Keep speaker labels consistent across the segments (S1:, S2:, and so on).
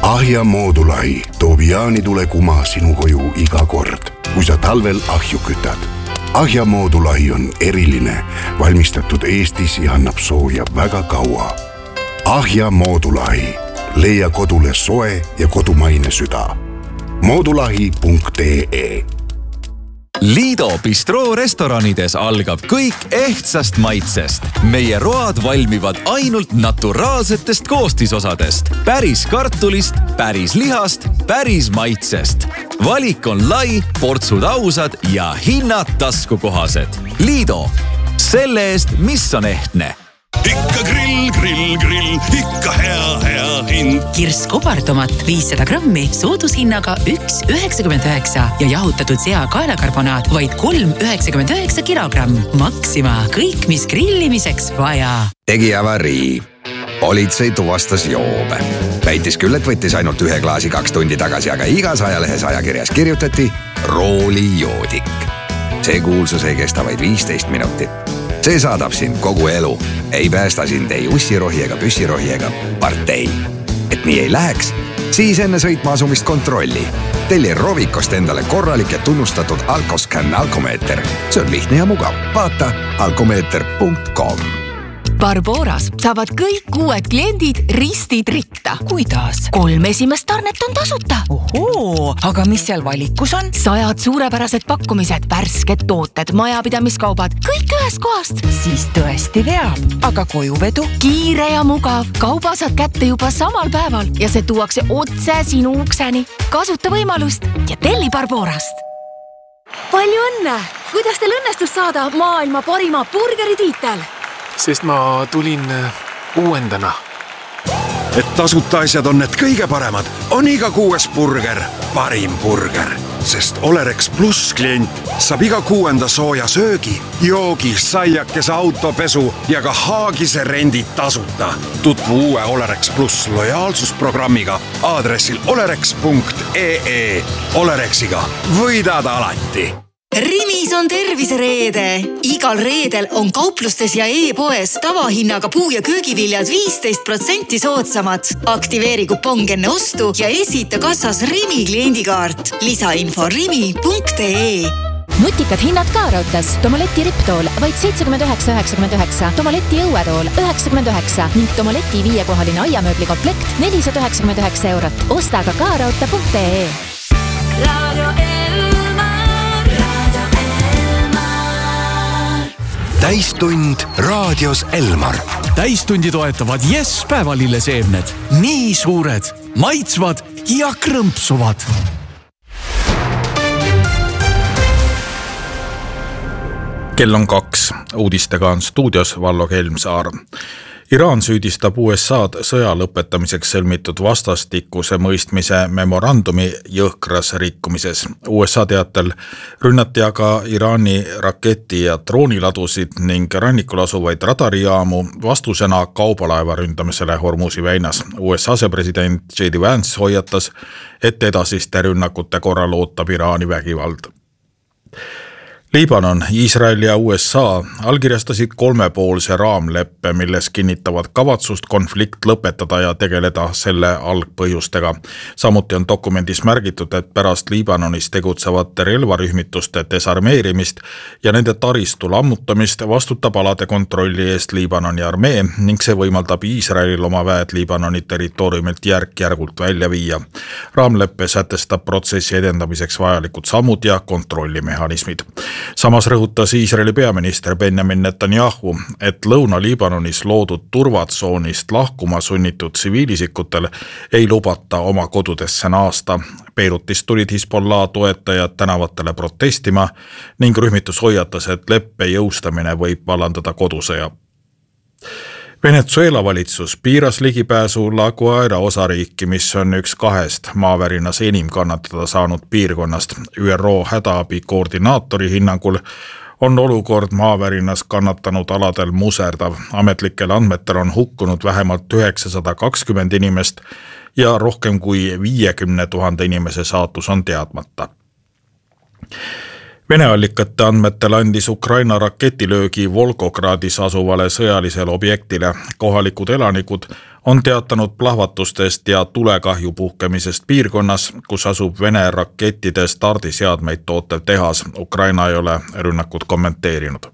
S1: Ahja Moodulahi toob jaanitule kuma sinu koju iga kord, kui sa talvel ahju kütad. Ahja Moodulahi on eriline, valmistatud Eestis ja annab sooja väga kaua. Ahja Moodulahi. Leia kodule soe ja kodumaine süda. Moodulahi.ee
S2: Liido Bistroo restoranides algab kõik ehtsast maitsest. Meie road valmivad ainult naturaalsetest koostisosadest. Päris kartulist, päris lihast, päris maitsest. Valik on lai, portsud ausad ja hinnad taskukohased. Liido. Selle eest, mis on ehtne.
S3: Ikka grill, ikka hea hind.
S4: Kirs kobartomat 500 grammi soodushinnaga 1,99 ja jahutatud sea kaelakarbonaat vaid 3,99 kilogramm. Maxima, kõik mis grillimiseks vaja.
S5: Tegi avarii. Politsei tuvastas joobe. Väitis küll, et võttis ainult 1 klaasi 2 tundi tagasi, aga igas ajalehes ajakirjas kirjutati roolijoodik. See kuulsus ei kesta vaid 15 minutit. See saadab sind kogu elu. Ei päästa sind ei ussirohi ega püssirohi ega partei. Et nii ei läheks, siis enne sõitma asumist kontrolli. Telli Rovikost endale korralik ja tunnustatud Alkoscan alkomeeter. See on lihtne ja mugav. Vaata alkomeeter.com.
S6: Barboras saavad kõik uued kliendid ristid ritta.
S7: Kuidas?
S6: 3 esimest tarnet on tasuta.
S7: Ohoo, aga mis seal valikus on?
S6: 100 suurepärased pakkumised, värsked tooted, majapidamiskaubad, kõik ühest kohast.
S7: Siis tõesti veab. Aga kojuvedu?
S6: Kiire ja mugav. Kauba saad kätte juba samal päeval ja see tuuakse otse sinu ukseni. Kasuta võimalust ja telli Barborast.
S8: Palju õnne! Kuidas teil õnnestus saada maailma parima burgeritiitel?
S9: Sest ma tulin uuendana.
S10: Et tasuta asjad on need kõige paremad, on iga 6. burger parim burger. Sest Olerex Plus klient saab iga 6. sooja söögi, joogi, saiakese autopesu ja ka haagise rendid tasuta. Tutvu uue Olerex Plus lojaalsusprogrammiga aadressil olerex.ee. Olerexiga võidad alati.
S11: Rimis on tervisereede. Igal reedel on kauplustes ja e-poes tavahinnaga puu- ja köögiviljad 15% soodsamad. Aktiveeri kupong enne ostu ja esita kassas Rimi kliendikaart. Lisainfo rimi.ee.
S12: Nutikad hinnad ka raudtes. Tomaletti riptool vaid 79,99, Tomaletti õuetool 99 ning Tomaletti 5-kohaline aiamööbli komplekt 499 eurot. Osta ka raudte.ee.
S13: Täistund raadios Elmar.
S14: Täistundi toetavad Yes päevalilleseemned. Nii suured, maitsvad ja krõmpsuvad.
S15: Kell on 2. Uudistega on stuudios Vallo Kelmsaar. Iraan süüdistab USA'd sõja lõpetamiseks sõlmitud vastastikuse mõistmise memorandumi jõhkras rikkumises. USA teatel rünnati aga Iraani raketi- ja drooniladusid ning rannikul asuvaid radarijaamu vastusena kaubalaeva ründamisele Hormuzi väinas. USA asepresident J.D. Vance hoiatas, et edasiste rünnakute korral ootab Iraani vägivald. Liibanon, Iisrael ja USA allkirjastasid 3-poolse raamleppe, milles kinnitavad kavatsust konflikt lõpetada ja tegeleda selle algpõhjustega. Samuti on dokumendis märgitud, et pärast Liibanonis tegutsevate relvarühmituste desarmeerimist ja nende taristu lammutamist vastutab alade kontrolli eest Liibanoni armee ning see võimaldab Iisraelil oma väed Liibanoni territooriumilt järk-järgult välja viia. Raamleppe sätestab protsessi edendamiseks vajalikud sammud ja kontrollimehhanismid. Samas rõhutas Iisraeli peaminister Benjamin Netanyahu, et Lõuna-Liibanonis loodud turvatsoonist lahkuma sunnitud tsiviilisikutel ei lubata oma kodudesse naasta. Beirutist tulid Hezbollah toetajad tänavatele protestima ning rühmitus hoiatas, et leppe jõustamine võib vallandada kodusõja. Venezuela valitsus piiras ligipääsu La Guaira osariiki, mis on üks 2 maavärinas enim kannatada saanud piirkonnast. ÜRO hädaabi koordinaatori hinnangul on olukord maavärinas kannatanud aladel muserdav. Ametlikel andmetel on hukkunud vähemalt 920 inimest ja rohkem kui 50 000 inimese saatus on teadmata. Vene allikate andmetel andis Ukraina raketilöögi Volgogradis asuvale sõjalisele objektile. Kohalikud elanikud on teatanud plahvatustest ja tulekahju puhkemisest piirkonnas, kus asub Vene rakettide stardiseadmeid tootev tehas. Ukraina ei ole rünnakut kommenteerinud.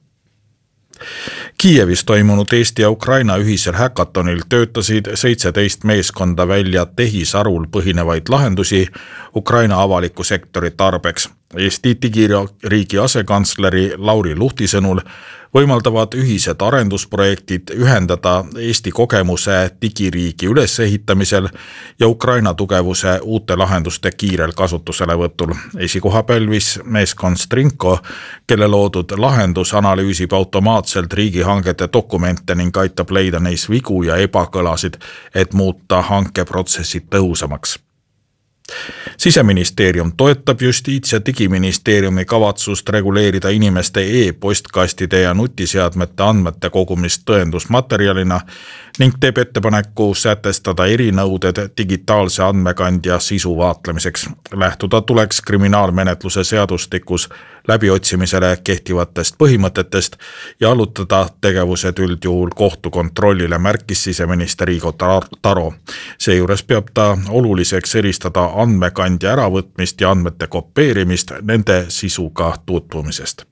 S15: Kiievis toimunud Eesti ja Ukraina ühisel häkatonil töötasid 17 meeskonda välja tehisarul põhinevaid lahendusi Ukraina avaliku sektori tarbeks. Eesti digiriigi asekantsleri Lauri Luhti sõnul võimaldavad ühised arendusprojektid ühendada Eesti kogemuse digiriigi ülesehitamisel ja Ukraina tugevuse uute lahenduste kiirel kasutuselevõtul. Esikoha pälvis meeskond Strinko, kelle loodud lahendus analüüsib automaatselt riigihangete dokumente ning aitab leida neis vigu ja ebakõlasid, et muuta hankeprotsessid tõhusamaks. Siseministeerium toetab Justiits- ja Digiministeeriumi kavatsust reguleerida inimeste e-postkastide ja nutiseadmete andmete kogumist tõendusmaterjalina ning teeb ettepaneku sätestada erinõuded digitaalse andmekandja sisu vaatlemiseks. Lähtuda tuleks kriminaalmenetluse seadustikus läbiotsimisele kehtivatest põhimõtetest ja allutada tegevused üldjuhul kohtukontrollile, märkis siseminister Igor Taro. Seejuures peab ta oluliseks eristada andmekandja äravõtmist ja andmete kopeerimist nende sisuga tutvumisest.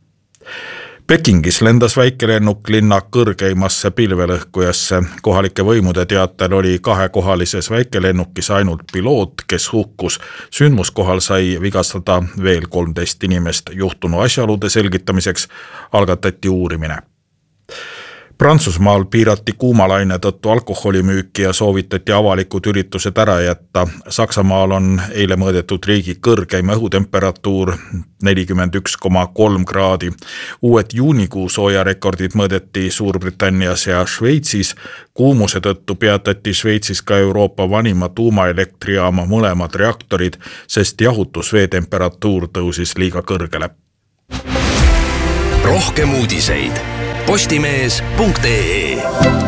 S15: Pekingis lendas väikelennuk linna kõrgeimasse pilvelõhkujasse. Kohalike võimude teatel oli kahekohalises väikelennukis ainult piloot, kes hukkus. Sündmuskohal sai vigastada veel 13 inimest. Juhtunu asjaolude selgitamiseks algatati uurimine. Prantsusmaal piirati kuumalaine tõttu alkoholimüüki ja soovitati avalikud üritused ära jätta. Saksamaal on eile mõõdetud riigi kõrgeim õhutemperatuur 41,3 kraadi. Uued juunikuu soojarekordid mõõdeti Suurbritannias ja Šveitsis. Kuumuse tõttu peatati Šveitsis ka Euroopa vanima tuumaelektrijaama mõlemad reaktorid, sest jahutusvee temperatuur tõusis liiga kõrgele.
S13: Rohkem uudiseid postimees.ee.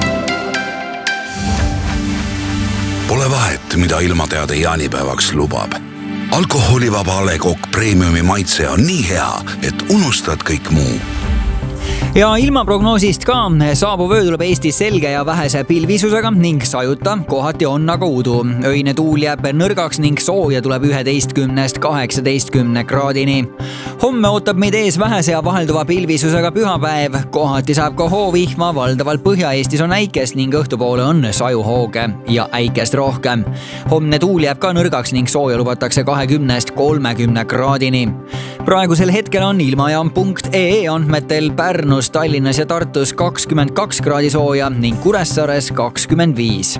S1: Pole vahet, mida ilmateade jaanipäevaks lubab. Alkoholivaba A. Le Coq Premiumi maitse on nii hea, et unustad kõik muu.
S16: Ja ilmaprognoosist ka. Saabuv öö tuleb Eestis selge ja vähese pilvisusega ning sajuta, kohati on aga udu. Öine tuul jääb nõrgaks ning sooja tuleb 11–18 kraadini. Homme ootab meid ees vähese ja vahelduva pilvisusega pühapäev. Kohati saab ka hoovihma, valdavalt Põhja-Eestis on äikest ning õhtupoole on sajuhooge ja äikest rohkem. Homne tuul jääb ka nõrgaks ning sooja lubatakse 20–30 kraadini. Praegusel hetkel on ilmajaam.ee andmetel Pärnus, Tallinnas ja Tartus 22 kraadi sooja ning Kuressaares 25.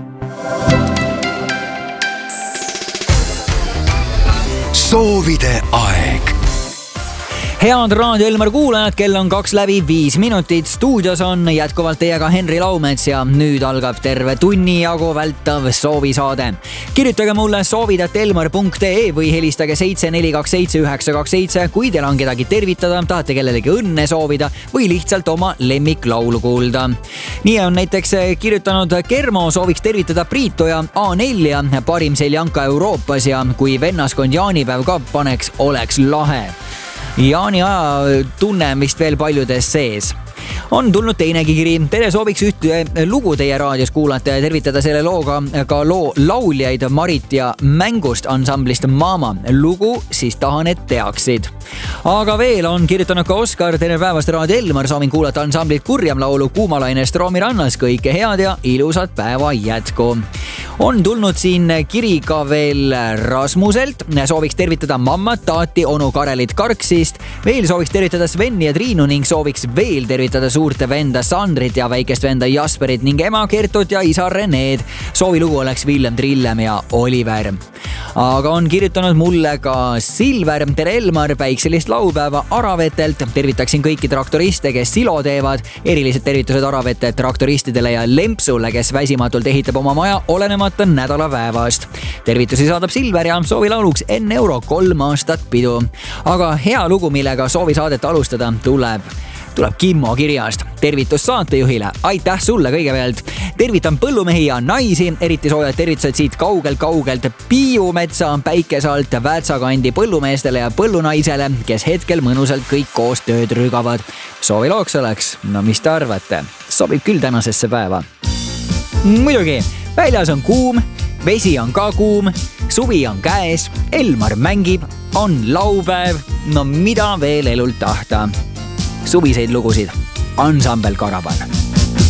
S13: Soovide aeg.
S16: Head Raadio Elmar kuulajad, kell on 2:05. Stuudios on jätkuvalt teiega Henri Laumets ja nüüd algab terve tunni jagu vältav soovisaade. Kirjutage mulle soovid@elmar.ee või helistage 7427927, kui teil on kedagi tervitada, tahate kellelegi õnne soovida või lihtsalt oma lemmiklaulu kuulda. Nii on näiteks kirjutanud Kermo, sooviks tervitada Priitu ja A4, parim seljanka Euroopas ja kui vennaskond jaanipäev ka paneks, oleks lahe. Jaani aja tunne vist veel paljudes sees. On tulnud teinegi kiri. Tere, sooviks ühte lugu teie raadios kuulata ja tervitada selle looga ka loo lauljaid Marit ja Mängust ansamblist Mama. Lugu siis tahan, et teaksid. Aga veel on kirjutanud ka Oskar. Tere päevast, Raadio Elmar, soovin kuulata ansamblit Kurjam laulu Kuumalainest Roomi rannas. Kõike head ja ilusat päeva jätku. On tulnud siin kiri ka veel Rasmuselt. Sooviks tervitada mammat, taati, onu Karelit Karksist. Veel sooviks tervitada Sveni ja Triinu ning sooviks veel tervitada suurte venda Sandrit ja väikest venda Jasperit ning ema Kertut ja isa Reneed. Soovilugu oleks Villem, Trillem ja Oliver. Aga on kirjutanud mulle ka Silver. Tere Elmar, päikselist laupäeva Aravetelt. Tervitaksin kõiki traktoriste, kes silo teevad. Erilised tervitused Aravete traktoristidele ja Lempsule, kes väsimatult ehitab oma maja olenema nädalapäevast. Tervitusi saadab Silver ja soovilauluks €N 3 aastat pidu. Aga hea lugu, millega soovisaadet alustada, tuleb Kimmo kirjast. Tervitus saatejuhile. Aitäh sulle kõigepealt. Tervitan põllumehi ja naisi. Eriti soojad tervitused siit kaugelt Piiumetsa päikesalt Väätsakandi põllumeestele ja põllunaisele, kes hetkel mõnusalt kõik koos tööd rügavad. Soovilooks oleks, no mis te arvate? Sobib küll tänasesse päeva. Muidugi. väljas on kuum, vesi on ka kuum, suvi on käes, Elmar mängib, on laupäev, no mida veel elult tahta. Suviseid lugusid ansambel Karavan.